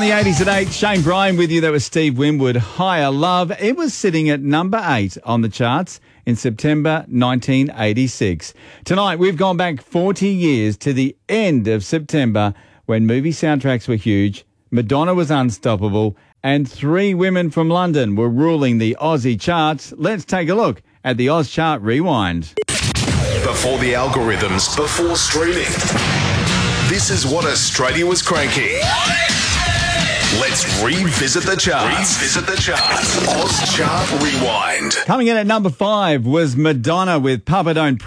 the 80s at 8. Shane Bryan with you. That was Steve Winwood. Higher Love. It was sitting at number 8 on the charts in September 1986. Tonight, we've gone back 40 years to the end of September when movie soundtracks were huge, Madonna was unstoppable, and 3 women from London were ruling the Aussie charts. Let's take a look at the Oz Chart Rewind. Before the algorithms, before streaming. This is what Australia was cranking. Let's revisit the charts. Oz Chart Rewind. Coming in at number 5 was Madonna with Papa Don't